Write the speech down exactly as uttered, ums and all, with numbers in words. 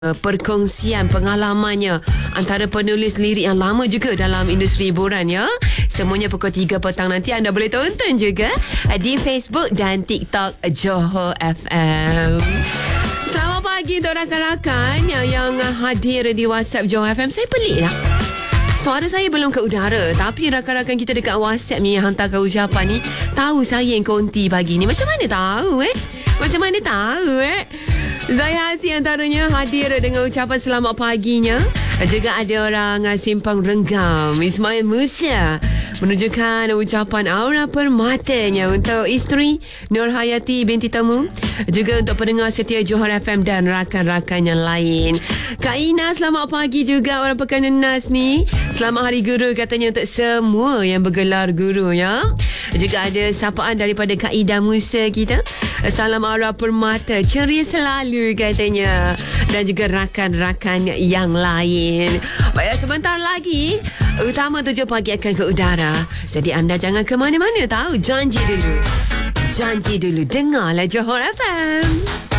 perkongsian pengalamannya antara penulis lirik yang lama juga dalam industri hiburan ya. Semuanya pukul tiga petang nanti anda boleh tonton juga di Facebook dan TikTok Johor F M. Selamat pagi untuk rakan-rakan yang, yang hadir di WhatsApp Johor F M. Saya pelik lah, suara saya belum ke udara, tapi rakan-rakan kita dekat WhatsApp ni yang hantarkan ucapan ni tahu saya yang konti pagi ni. Macam mana tahu eh? Macam mana tahu eh? Zahia Hassi antaranya hadir dengan ucapan selamat paginya. Juga ada orang Simpang Renggam, Ismail Musa, menunjukkan ucapan aura permatanya untuk isteri Nur Hayati binti Temu. Juga untuk pendengar setia Johor F M dan rakan-rakan yang lain. Kak Ina, selamat pagi juga orang Pekan Nas ni. Selamat Hari Guru katanya untuk semua yang bergelar guru ya. Juga ada sapaan daripada Kak Ida Musa kita. Salam aura permata, ceria selalu katanya. Dan juga rakan-rakan yang lain. Baik, sebentar lagi Utama tujuh pagi akan ke udara. Jadi anda jangan ke mana-mana tahu. Janji dulu. Janji dulu. Dengarlah Johor F M.